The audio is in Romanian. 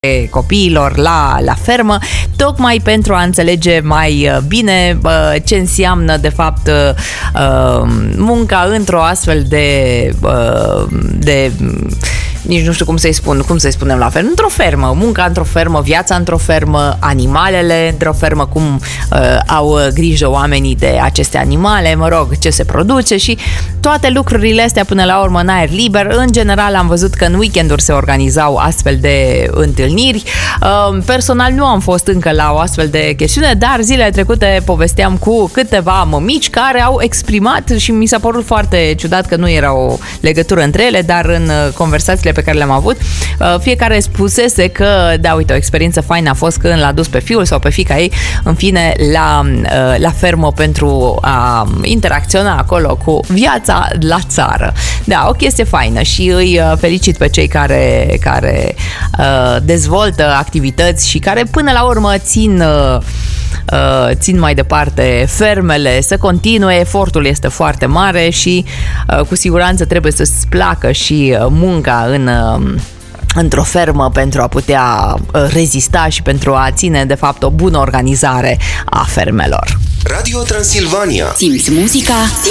copiilor la fermă, tocmai pentru a înțelege mai bine ce înseamnă de fapt munca într-o astfel de nici nu știu cum să-i spunem la fermă, într-o fermă, munca într-o fermă, viața într-o fermă, animalele într-o fermă, cum au grijă oamenii de aceste animale, mă rog, ce se produce și toate lucrurile astea până la urmă în aer liber. În general am văzut că în weekenduri se organizau astfel de întâlniri. Personal nu am fost încă la o astfel de chestiune, dar zilele trecute povesteam cu câteva mămici care au exprimat și mi s-a părut foarte ciudat că nu era o legătură între ele, dar în conversațiile pe care le-am avut, fiecare spusese că, da, uite, o experiență faină a fost când l-a dus pe fiul sau pe fiica ei, în fine, la fermă pentru a interacționa acolo cu viața la țară. Da, o chestie faină și îi felicit pe cei care dezvoltă activități și care până la urmă țin mai departe fermele să continue. Efortul este foarte mare și cu siguranță trebuie să-ți placă și munca într-o fermă pentru a putea rezista și pentru a ține de fapt o bună organizare a fermelor. Radio Transilvania. Simți muzica?